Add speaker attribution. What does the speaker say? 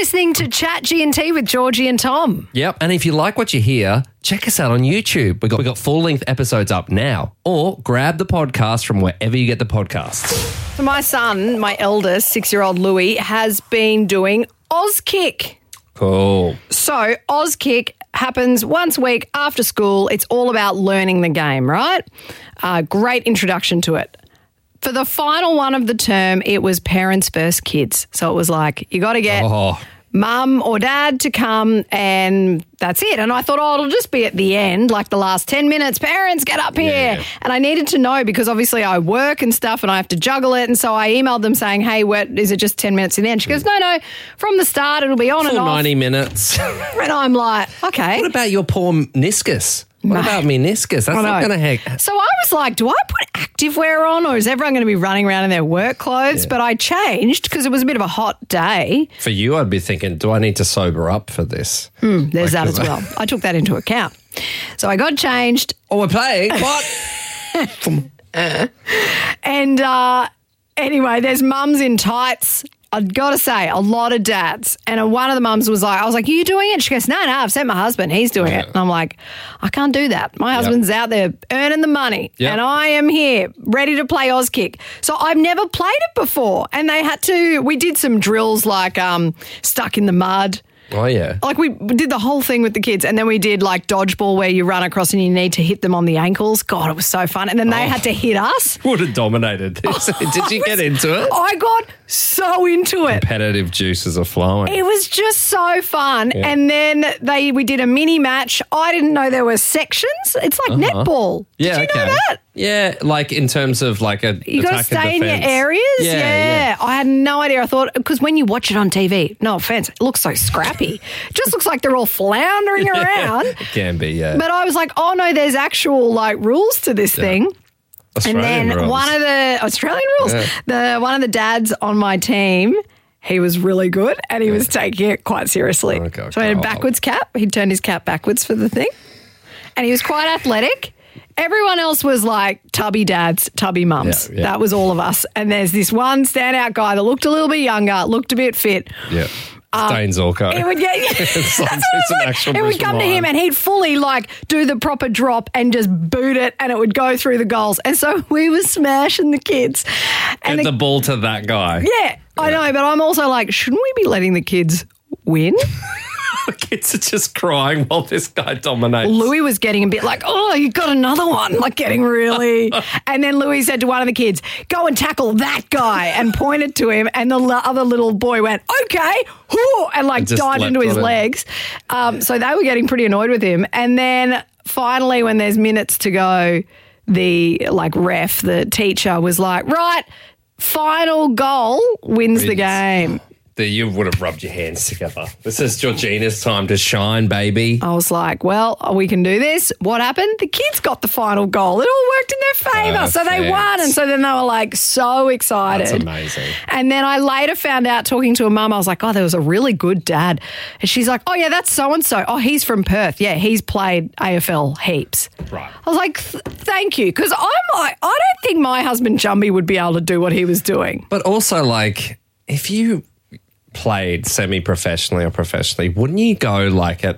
Speaker 1: listening to Chat G&T with Georgie and Tom.
Speaker 2: Yep. And if you like what you hear, check us out on YouTube. We got full-length episodes up now. Or grab the podcast from wherever you get the podcasts.
Speaker 1: So my son, my eldest, 6-year-old Louis, has been doing Auskick.
Speaker 2: Cool.
Speaker 1: So Auskick happens once a week after school. It's all about learning the game, right? Great introduction to it. For the final one of the term, it was parents versus kids. So it was like, you got to get mum or dad to come and that's it. And I thought, it'll just be at the end, like the last 10 minutes, parents get up here. Yeah. And I needed to know because obviously I work and stuff and I have to juggle it. And so I emailed them saying, hey, is it just 10 minutes in the end? She goes, no, from the start it'll be on and off.
Speaker 2: 90 minutes.
Speaker 1: And I'm like, okay.
Speaker 2: What about your poor meniscus? What about meniscus? That's not going to heck.
Speaker 1: So I was like, do I put activewear on or is everyone going to be running around in their work clothes? Yeah. But I changed because it was a bit of a hot day.
Speaker 2: For you, I'd be thinking, do I need to sober up for this?
Speaker 1: There's that as well. I took that into account. So I got changed.
Speaker 2: Oh, we're playing? What?
Speaker 1: And anyway, there's mums in tights. I've got to say, a lot of dads. And one of the mums was like, I was like, are you doing it? She goes, no, I've sent my husband. He's doing it. And I'm like, I can't do that. My husband's out there earning the money and I am here ready to play Auskick. So I've never played it before. And we did some drills like stuck in the mud.
Speaker 2: Oh, yeah.
Speaker 1: Like we did the whole thing with the kids and then we did like dodgeball where you run across and you need to hit them on the ankles. God, it was so fun. And then they had to hit us.
Speaker 2: Would have dominated this. Did you get into it?
Speaker 1: I got so into it.
Speaker 2: Competitive juices are flowing.
Speaker 1: It was just so fun. Yeah. And then we did a mini match. I didn't know there were sections. It's like netball.
Speaker 2: Yeah,
Speaker 1: Did you know that?
Speaker 2: Yeah, like in terms of like
Speaker 1: you got to stay in your areas. Yeah. I had no idea. I thought because when you watch it on TV, no offense, it looks so scrappy. It just looks like they're all floundering around.
Speaker 2: It can be, yeah.
Speaker 1: But I was like, oh no, there's actual like rules to this thing.
Speaker 2: Australian rules.
Speaker 1: One of the Australian rules. One of the dads on my team. He was really good and he was taking it quite seriously. Okay, so he had a backwards cap. He turned his cap backwards for the thing. And he was quite athletic. Everyone else was like tubby dads, tubby mums. Yeah. That was all of us. And there's this one standout guy that looked a little bit younger, looked a bit fit.
Speaker 2: Yeah. Stain Zorko.
Speaker 1: It would it would come to him and he'd fully like do the proper drop and just boot it and it would go through the goals. And so we were smashing the kids. And
Speaker 2: Get the ball to that guy.
Speaker 1: Yeah, I know, but I'm also like, shouldn't we be letting the kids win?
Speaker 2: The kids are just crying while this guy dominates.
Speaker 1: Louis was getting a bit like, oh, you got another one, like getting really. And then Louis said to one of the kids, go and tackle that guy and pointed to him. And the other little boy went, okay, and like dived into his legs. So they were getting pretty annoyed with him. And then finally, when there's minutes to go, the like ref, the teacher was like, right, final goal wins the game.
Speaker 2: You would have rubbed your hands together. This is Georgina's time to shine, baby.
Speaker 1: I was like, well, we can do this. What happened? The kids got the final goal. It all worked in their favour. So they won. And so then they were like so excited.
Speaker 2: That's amazing.
Speaker 1: And then I later found out talking to a mum, I was like, oh, there was a really good dad. And she's like, oh, yeah, that's so-and-so. Oh, he's from Perth. Yeah, he's played AFL heaps.
Speaker 2: Right.
Speaker 1: I was like, thank you. Because I'm like, I don't think my husband Jumby would be able to do what he was doing.
Speaker 2: But also like if you played semi-professionally or professionally, wouldn't you go like at